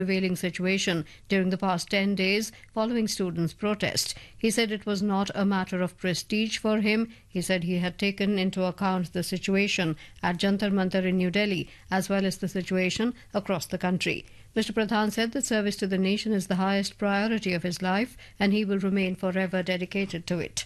prevailing situation during the past 10 days following students' protest. He said it was not a matter of prestige for him. He said he had taken into account the situation at Jantar Mantar in New Delhi as well as the situation across the country. Mr. Pradhan said that service to the nation is the highest priority of his life and he will remain forever dedicated to it.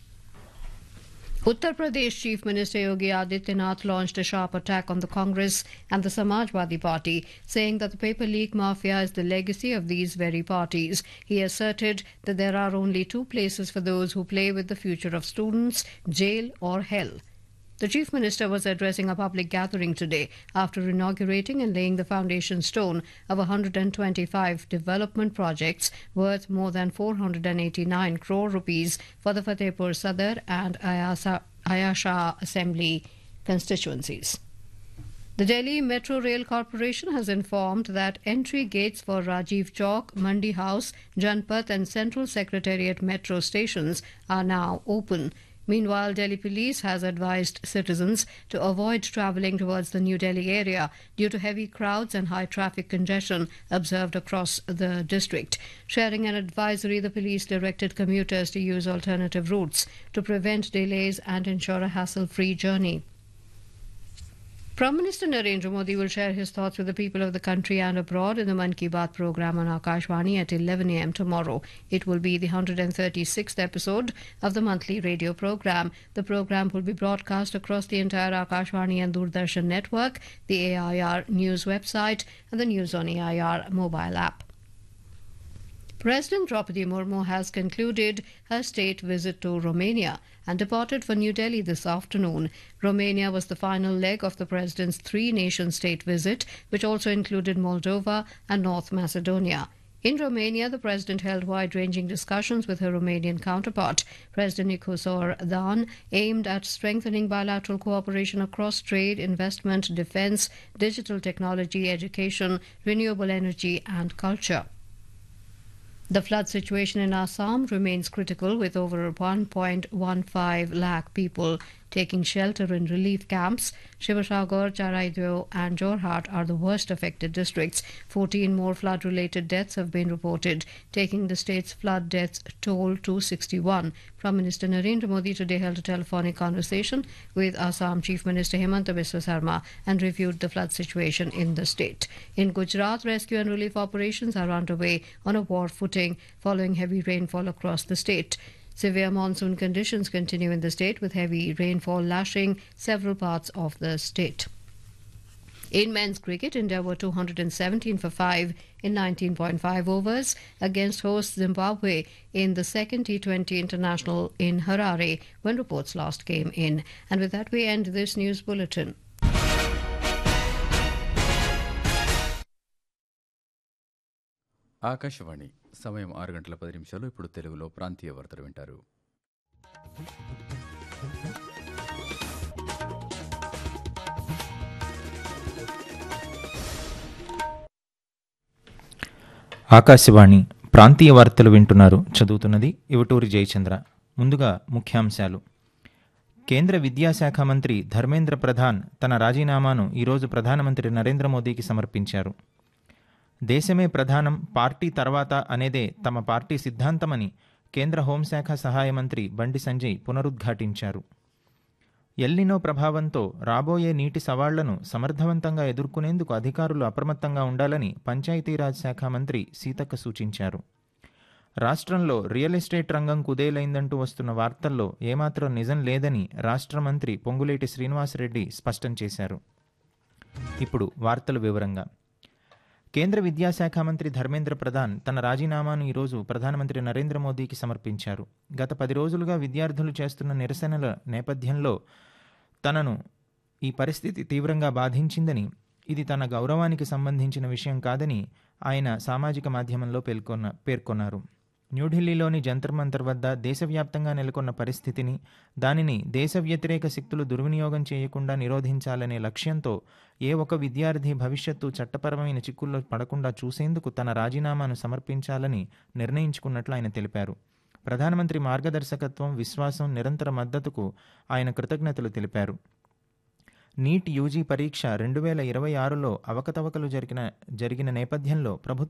Uttar Pradesh Chief Minister Yogi Adityanath launched a sharp attack on the Congress and the Samajwadi Party, saying that the paper leak mafia is the legacy of these very parties. He asserted that there are only two places for those who play with the future of students: jail or hell. The Chief Minister was addressing a public gathering today after inaugurating and laying the foundation stone of 125 development projects worth more than 489 crore rupees for the Fatehpur Sadar and Ayasha Assembly constituencies. The Delhi Metro Rail Corporation has informed that entry gates for Rajiv Chowk, Mandi House, Janpath and Central Secretariat metro stations are now open. Meanwhile, Delhi Police has advised citizens to avoid travelling towards the New Delhi area due to heavy crowds and high traffic congestion observed across the district. Sharing an advisory, the police directed commuters to use alternative routes to prevent delays and ensure a hassle-free journey. Prime Minister Narendra Modi will share his thoughts with the people of the country and abroad in the Mann Ki Baat programme on Akashvani at 11 a.m. tomorrow. It will be the 136th episode of the monthly radio programme. The programme will be broadcast across the entire Akashvani and Doordarshan network, the AIR News website and the News on AIR mobile app. President Draupadi Murmu has concluded her state visit to Romania and departed for New Delhi this afternoon. Romania was the final leg of the president's three-nation state visit, which also included Moldova and North Macedonia. In Romania, the president held wide-ranging discussions with her Romanian counterpart. President Nicosor Dan aimed at strengthening bilateral cooperation across trade, investment, defence, digital technology, education, renewable energy and culture. The flood situation in Assam remains critical, with over 1.15 lakh people taking shelter in relief camps. Shivasagar, Charaideo and Jorhat are the worst affected districts. 14 more flood-related deaths have been reported, taking the state's flood deaths toll to 61. Prime Minister Narendra Modi today held a telephonic conversation with Assam Chief Minister Himanta Biswa Sarma and reviewed the flood situation in the state. In Gujarat, rescue and relief operations are underway on a war footing following heavy rainfall across the state. Severe monsoon conditions continue in the state, with heavy rainfall lashing several parts of the state. In men's cricket, India were 217 for 5 in 19.5 overs against host Zimbabwe in the second T20 international in Harare when reports last came in. And with that, we end this news bulletin. Akashvani సమయం 6:10 ఇప్పుడు తెలుగులో ప్రాంతీయ వార్తలు వింటారు. ఆకాశవాణి ప్రాంతీయ వార్తలు వింటున్నారు. చదువుతున్నది ఇవటూరి జయచంద్ర. ముందుగా ముఖ్యాంశాలు. కేంద్ర విద్యాశాఖ మంత్రి ధర్మేంద్ర ప్రధాన్ తన రాజీనామాను ఈరోజు ప్రధానమంత్రి నరేంద్ర మోదీకి సమర్పించారు. దేశమే ప్రధానం, పార్టీ తర్వాత అనేదే తమ పార్టీ సిద్ధాంతమని కేంద్ర హోంశాఖ సహాయ మంత్రి బండి సంజయ్ పునరుద్ఘాటించారు. ఎల్నినో ప్రభావంతో రాబోయే నీటి సవాళ్లను సమర్థవంతంగా ఎదుర్కొనేందుకు అధికారులు అప్రమత్తంగా ఉండాలని పంచాయతీరాజ్ శాఖ మంత్రి సీతక్క సూచించారు. రాష్ట్రంలో రియల్ ఎస్టేట్ రంగం కుదేలైందంటూ వస్తున్న వార్తల్లో ఏమాత్రం నిజం లేదని రాష్ట్ర మంత్రి పొంగులేటి శ్రీనివాసరెడ్డి స్పష్టం చేశారు. ఇప్పుడు వార్తల వివరంగా. కేంద్ర విద్యాశాఖ మంత్రి ధర్మేంద్ర ప్రధాన్ తన రాజీనామాను ఈరోజు ప్రధానమంత్రి నరేంద్ర మోదీకి సమర్పించారు. గత 10 రోజులుగా విద్యార్థులు చేస్తున్న నిరసనల నేపథ్యంలో తనను ఈ పరిస్థితి తీవ్రంగా బాధించిందని, ఇది తన గౌరవానికి సంబంధించిన విషయం కాదని ఆయన సామాజిక మాధ్యమంలో పేర్కొన్నారు. న్యూఢిల్లీలోని జంతర్ మంతర్ వద్ద దేశవ్యాప్తంగా నెలకొన్న పరిస్థితిని, దానిని దేశ వ్యతిరేక శక్తులు దుర్వినియోగం చేయకుండా నిరోధించాలనే లక్ష్యంతో ఏ ఒక్క విద్యార్థి భవిష్యత్తు చట్టపరమైన చిక్కుల్లో పడకుండా చూసేందుకు తన రాజీనామాను సమర్పించాలని నిర్ణయించుకున్నట్లు ఆయన తెలిపారు. ప్రధానమంత్రి మార్గదర్శకత్వం, విశ్వాసం, నిరంతర మద్దతుకు ఆయన కృతజ్ఞతలు తెలిపారు. నీట్ యూజీ పరీక్ష 2026లో అవకతవకలు జరిగిన నేపథ్యంలో ప్రభుత్వం